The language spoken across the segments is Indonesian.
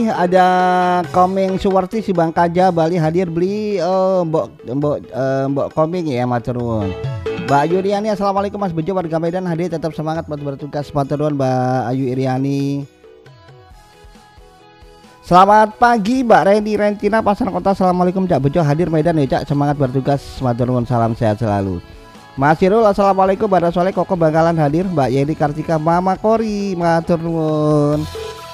ada Komeng Suwarti si Bang Kaja Bali hadir beli Mbok Komeng ya matur nuwun. Mbak Ayu Iriani, assalamualaikum Mas Bejo warga Medan hadir tetap semangat buat bertugas matur nuwun Mbak Ayu Iriani. Selamat pagi Mbak Reni Rentina Pasar Kota, assalamualaikum Cak Bejo hadir Medan ya Cak, semangat bertugas matur nuwun, salam sehat selalu. Mas Irul, assalamualaikum Mbak Soleh Koko Bangkalan hadir, Mbak Yeni Kartika Mama Kori matur nuwun.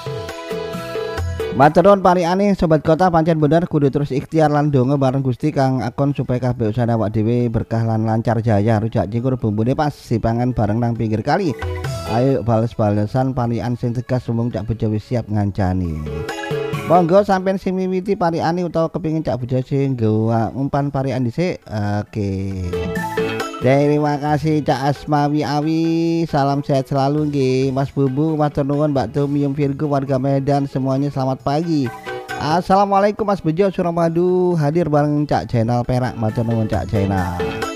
Matur nuwun pariane sobat kota, pancen bener kudu terus ikhtiar lan donga bareng Gusti kang akon supaya kabeh usaha awak dhewe berkah lan lancar jaya. Rujak jingkur bumbune pas sipangan bareng nang pinggir kali. Ayo bales-balesan parian sing tegas sumung Cak Bejo wis siap ngancani. Monggo sampean sing miwiti pariane utawa kepingin Cak Bejo sing nggawa umpan parian dhisik. Oke. Terima kasih Cak Asmawi Awi, salam sehat selalu nggih Mas Bubu, matur nuwun Mbak Tumium Virgo warga Medan semuanya selamat pagi. Assalamualaikum Mas Bejo Suramadu hadir bareng Cak Jenal Perak, matur nuwun Cak Jenal.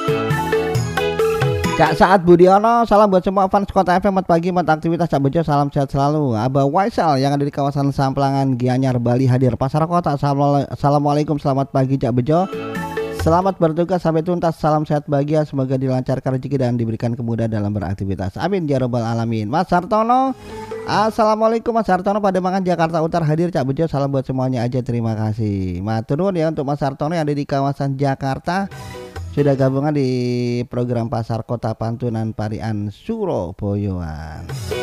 Cak Saat Budiono, salam buat semua fans Kota FM, selamat pagi, selamat aktivitas Cak Bejo, salam sehat selalu. Abah Waisal yang ada di kawasan Samplangan Gianyar Bali hadir Pasar Kota. Assalamualaikum, selamat pagi Cak Bejo. Selamat bertugas sampai tuntas, salam sehat bahagia, semoga dilancarkan rezeki dan diberikan kemudahan dalam beraktivitas. Amin ya rabbal alamin. Mas Hartono, assalamualaikum Mas Hartono Pademangan Jakarta Utara hadir Cak Bejo, salam buat semuanya aja, terima kasih. Matur nuwun ya untuk Mas Hartono yang ada di kawasan Jakarta, sudah gabungan di program Pasar Kota Pantunan Parian Surabaya.